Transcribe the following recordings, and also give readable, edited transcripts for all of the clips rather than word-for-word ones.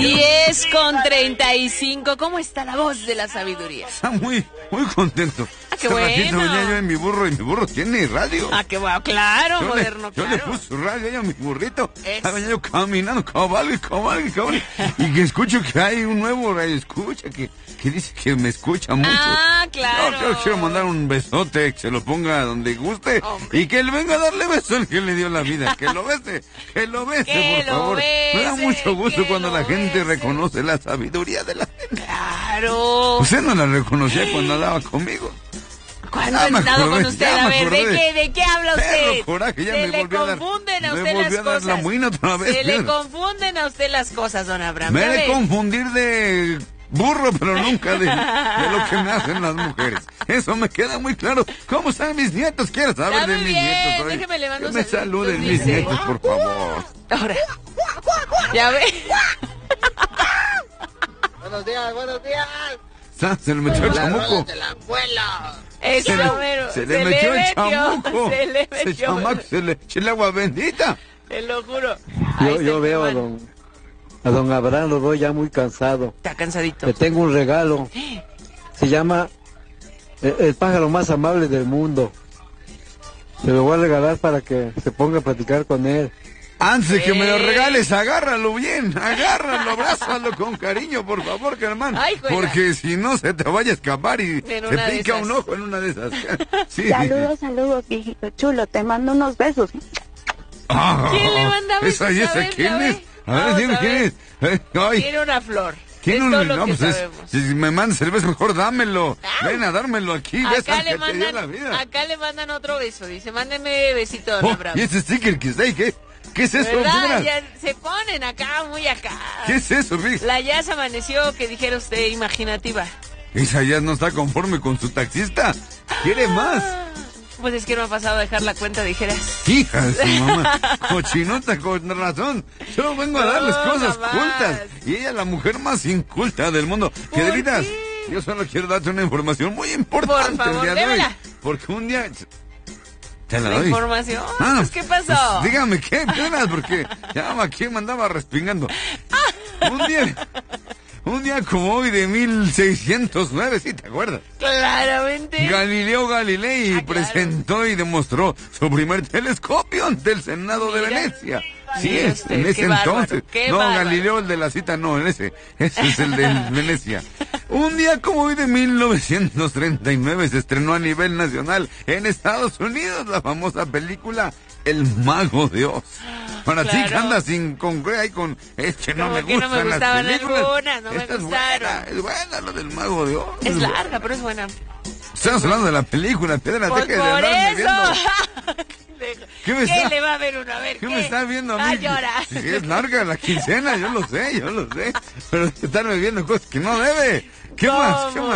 10:35. ¿Cómo está la voz de la sabiduría? Está muy contento. Qué bueno. Venía yo en mi burro y mi burro tiene radio. Qué bueno, claro, yo moderno, Yo claro. le puse radio ahí a mi burrito. Venía yo caminando, caballo. Y que escucho que hay un nuevo radio escucha que dice que me escucha mucho. Claro. Yo quiero mandar un besote, que se lo ponga donde guste. Hombre. Y que él venga a darle beso al que le dio la vida. Que lo bese, por favor. Me da mucho gusto cuando la gente reconoce la sabiduría de la gente. Claro. Usted no la reconocía cuando andaba conmigo. ¿Cuándo he estado con usted? A ver, ¿de qué habla usted? Perro coraje, ya se me le volvió a dar. confunden a Me usted volvió las a dar cosas. la muina otra vez. Se le confunden a usted las cosas, don Abraham. Me he de confundir de burro, pero nunca de lo que me hacen las mujeres. Eso me queda muy claro. ¿Cómo están mis nietos? Quiero saber Está de muy mis bien. nietos hoy. Déjeme le mando Que me saluditos, saluden mis dice. nietos, por favor. Ahora. Ya ve. Buenos días. Se le metió el chamuco. Eso, Romero. Se le metió el chamuco. Se le Ese metió. chamaco se le echó el agua bendita. Te lo juro. Ahí está Yo el veo hermano. a don Abraham, lo veo ya muy cansado. Está cansadito. Le tengo un regalo. Se llama el pájaro más amable del mundo. Se lo voy a regalar para que se ponga a platicar con él. Antes de que me lo regales, agárralo bien, abrázalo con cariño, por favor, Germán. Ay, juega. Porque si no se te vaya a escapar y En te una de pica esas. un ojo en una de esas. Sí. Saludos, viejito chulo. Te mando unos besos. ¿Quién le manda besos? ¿Esa y A esa ver, quién a ver. es? A ver, Vamos dime a quién ver. es. Ay, Tiene una flor. ¿quién Es un- todo lo no, que pues sabemos. si me mandas el beso, mejor dámelo. Ven a dármelo aquí, ves Acá al le que te dio la mandan, vida. acá le mandan otro beso. Dice, mándeme besito, don Oh, Abraham. y ese sticker que está ahí, ¿qué es eso? ¿Verdad? Mira? Ya se ponen acá, muy acá. ¿Qué es eso, Rick? La ya se amaneció, que dijera usted, imaginativa. Esa ya no está conforme con su taxista. Quiere más. Pues es que no ha pasado a dejar la cuenta, dijera. Hija de su mamá, cochinota con razón. Yo vengo a darles No, cosas jamás. cultas. Y ella la mujer más inculta del mundo. ¿Por Piedritas, qué? yo solo quiero darte una información muy importante Por favor, el día de hoy. démela. Porque un día... Te la La doy. información. Ah, Pues, ¿qué pasó? pues, dígame, ¿qué? Piedras, porque ya aquí me andaba respingando. Un día como hoy de 1609, ¿sí te acuerdas? Claramente. Galileo Galilei Claro. presentó y demostró su primer telescopio ante el Senado de Mira. Venecia. Sí, Mira es, usted, en ese qué bárbaro, entonces. qué No, bárbaro. Galileo el de la cita, no, en ese es el de Venecia. Un día como hoy de 1939 se estrenó a nivel nacional en Estados Unidos la famosa película El Mago de Oz. Para ti que Claro. andas ahí con, es que no Como me que no me gustan las gustaban películas. algunas, no me Esta gustaron. Es buena lo del Mago de Oz. Es larga, pero es buena. Estamos hablando de la película, Piedra, Pues deje de por andarme eso. viendo. ¿Qué me está- le va a ver uno? A ver, ¿Qué me está viendo a mí? llora. Si es larga la quincena, yo lo sé. Pero estarme viendo cosas que no debe. ¿Qué más? ¿Qué ¿Cómo? más?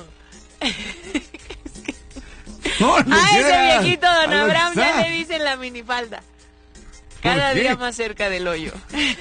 No, no A ese quieras. viejito don A lo que Abraham ya está. le dicen la minifalda. Cada qué? día más cerca del hoyo.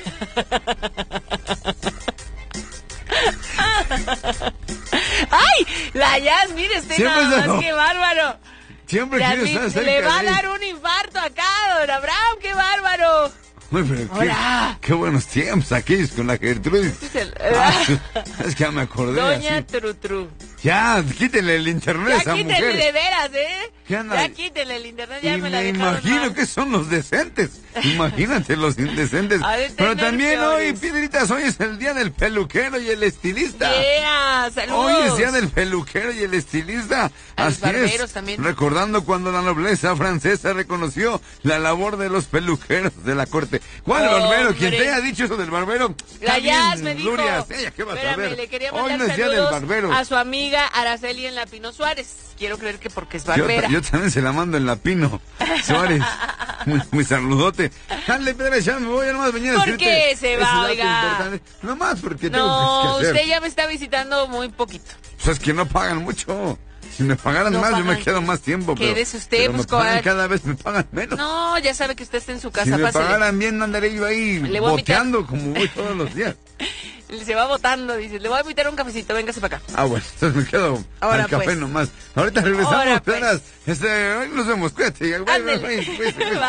¡Ay! La Jazz, mire usted Siempre nada se lo- más, qué bárbaro. Siempre Ya quiero estar cerca le va a de él. dar un infarto acá, don Abraham, qué bárbaro. Uy, pero Hola. qué buenos tiempos aquellos con la Gertrudis. Es que ya me acordé Doña así. Trutru. Ya, quítele el internet a Ya esa quítenle mujer. de veras, ¿eh? ¿Qué anda? Ya quítenle el internet, ya Y me la me dejaron imagino mal. que son los decentes. Imagínate los indecentes. Ha de Pero tener también hoy, peores. Piedritas, hoy es el día del peluquero y el estilista. Yeah, saludos. Hoy es día del peluquero y el estilista. A los Así barberos es. también. Recordando cuando la nobleza francesa reconoció la labor de los peluqueros de la corte. ¿Cuál Hombre. barbero? Quien te haya dicho eso del barbero. La está Jazz bien, me dijo. Lurias. Ella, ¿qué vas a Espérame, ver? le quería Hoy mandar no es día del saludos barbero. a su amiga Araceli en la Pino Suárez. Quiero creer que porque es Yo, barbera. yo también se la mando en la Pino Suárez. Muy saludote. Dale, Pedro, ya me voy, nomás venía a ¿Por decirte qué se ese va, dato oiga? importante. Nomás porque tengo No, que hacer. usted ya me está visitando muy poquito. Pues es que no pagan mucho. Si me pagaran No más, yo me pagan. quedo más tiempo. Quédese usted, pero pues, me pagan cobar. cada vez me pagan menos. No, ya sabe que usted está en su Si casa, me pásele. pagaran bien, no andaré yo ahí Le voy a invitar. boteando como voy todos los días. Se va botando, dice. Le voy a invitar un cafecito, véngase para acá. Ah, bueno, entonces me quedo Ahora, al café pues. nomás. Ahorita regresamos, Ahora, pues. Pedras. Hoy nos vemos, cuídate. Ándele. Bye.